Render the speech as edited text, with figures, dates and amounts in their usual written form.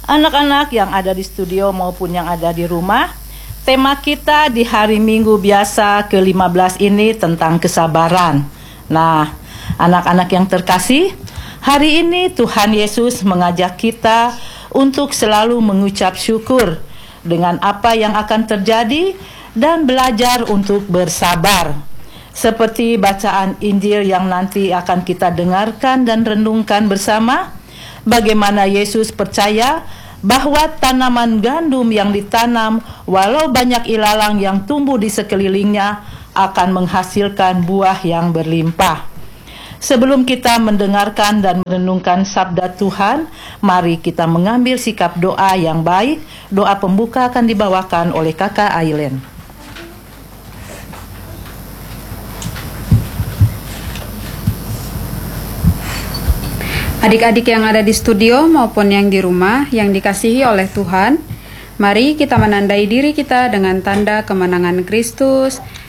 Anak-anak yang ada di studio maupun yang ada di rumah, tema kita di hari Minggu biasa ke-15 ini tentang kesabaran. Nah, anak-anak yang terkasih, hari ini Tuhan Yesus mengajak kita untuk selalu mengucap syukur dengan apa yang akan terjadi dan belajar untuk bersabar. Seperti bacaan Injil yang nanti akan kita dengarkan dan renungkan bersama, bagaimana Yesus percaya bahwa tanaman gandum yang ditanam, walau banyak ilalang yang tumbuh di sekelilingnya, akan menghasilkan buah yang berlimpah. Sebelum kita mendengarkan dan merenungkan sabda Tuhan, mari kita mengambil sikap doa yang baik. Doa pembuka akan dibawakan oleh Kakak Aileen. Adik-adik yang ada di studio maupun yang di rumah yang dikasihi oleh Tuhan, mari kita menandai diri kita dengan tanda kemenangan Kristus.